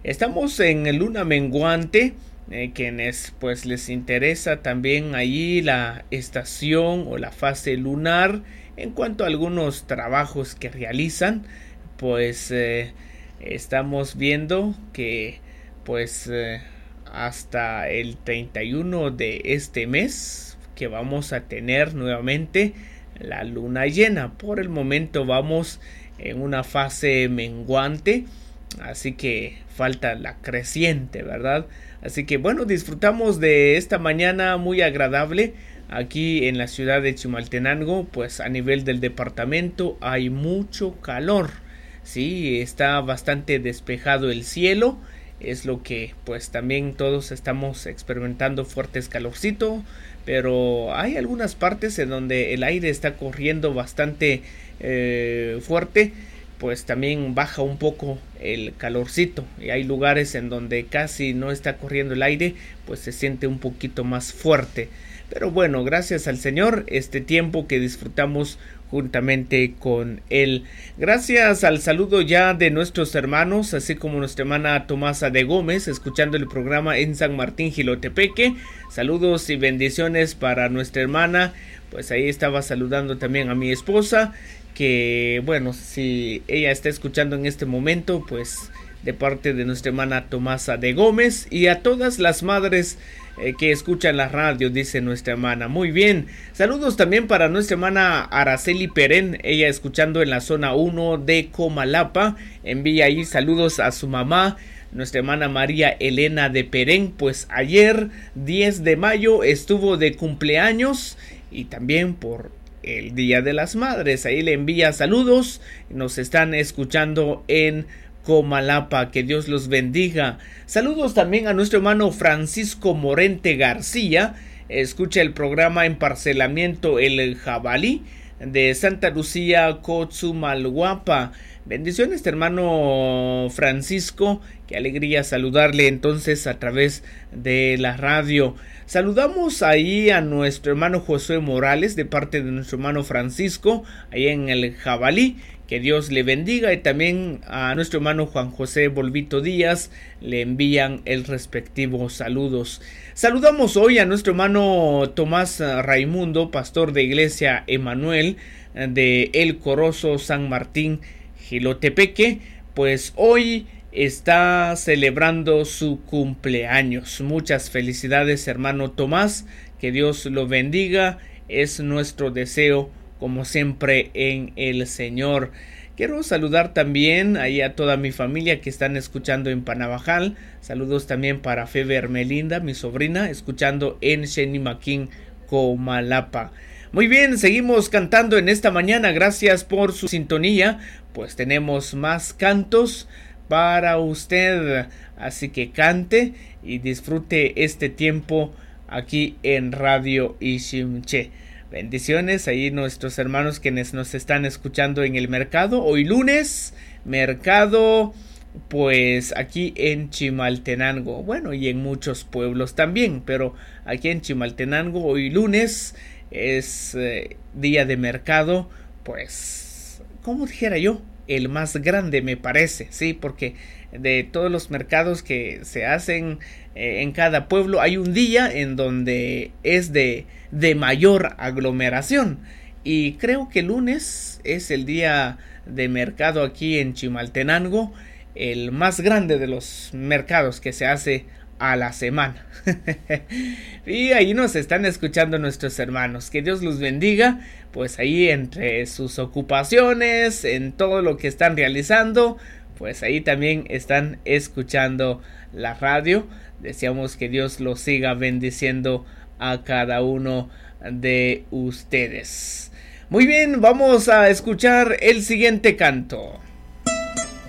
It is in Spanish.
Estamos en luna menguante, quienes pues les interesa también ahí la estación o la fase lunar en cuanto a algunos trabajos que realizan, pues estamos viendo que pues hasta el 31 de este mes que vamos a tener nuevamente la luna llena. Por el momento vamos en una fase menguante, así que falta la creciente, ¿verdad? Así que bueno, disfrutamos de esta mañana muy agradable aquí en la ciudad de Chimaltenango. Pues a nivel del departamento hay mucho calor, sí, está bastante despejado el cielo, es lo que pues también todos estamos experimentando fuertes calorcito, pero hay algunas partes en donde el aire está corriendo bastante fuerte, pues también baja un poco el calorcito, y hay lugares en donde casi no está corriendo el aire, pues se siente un poquito más fuerte. Pero bueno, gracias al Señor, este tiempo que disfrutamos juntamente con Él. Gracias al saludo ya de nuestros hermanos, así como nuestra hermana Tomasa de Gómez, escuchando el programa en San Martín, Jilotepeque. Saludos y bendiciones para nuestra hermana. Pues ahí estaba saludando también a mi esposa, que bueno, si ella está escuchando en este momento, pues de parte de nuestra hermana Tomasa de Gómez, y a todas las madres que escuchan la radio, dice nuestra hermana. Muy bien, saludos también para nuestra hermana Araceli Perén, ella escuchando en la zona 1 de Comalapa, envía ahí saludos a su mamá, nuestra hermana María Elena de Perén, pues ayer 10 de mayo estuvo de cumpleaños, y también por el Día de las Madres, ahí le envía saludos, nos están escuchando en Comalapa, que Dios los bendiga. Saludos también a nuestro hermano Francisco Morente García, escucha el programa en Parcelamiento El Jabalí de Santa Lucía, Cotzumalguapa. Bendiciones, hermano Francisco, qué alegría saludarle entonces a través de la radio. Saludamos ahí a nuestro hermano Josué Morales de parte de nuestro hermano Francisco, ahí en el Jabalí, que Dios le bendiga, y también a nuestro hermano Juan José Volvito Díaz le envían el respectivo saludos. Saludamos hoy a nuestro hermano Tomás Raimundo, pastor de Iglesia Emanuel de El Corozo, San Martín, Jilotepeque, pues hoy está celebrando su cumpleaños. Muchas felicidades, hermano Tomás, que Dios lo bendiga, es nuestro deseo como siempre en el Señor. Quiero saludar también ahí a toda mi familia que están escuchando en Panabajal. Saludos también para Febe Hermelinda, mi sobrina, escuchando en Xenimaquín, Comalapa. Muy bien, seguimos cantando en esta mañana. Gracias por su sintonía. Pues tenemos más cantos para usted, así que cante y disfrute este tiempo aquí en Radio Iximché. Bendiciones ahí nuestros hermanos quienes nos están escuchando en el mercado. Hoy lunes, mercado pues aquí en Chimaltenango, bueno, y en muchos pueblos también, pero aquí en Chimaltenango hoy lunes es día de mercado, pues como dijera yo, el más grande me parece, sí, porque de todos los mercados que se hacen en cada pueblo hay un día en donde es de mayor aglomeración, y creo que el lunes es el día de mercado aquí en Chimaltenango, el más grande de los mercados que se hace a la semana. Y ahí nos están escuchando nuestros hermanos, que Dios los bendiga, pues ahí entre sus ocupaciones, en todo lo que están realizando, pues ahí también están escuchando la radio. Deseamos que Dios los siga bendiciendo a cada uno de ustedes. Muy bien, vamos a escuchar el siguiente canto.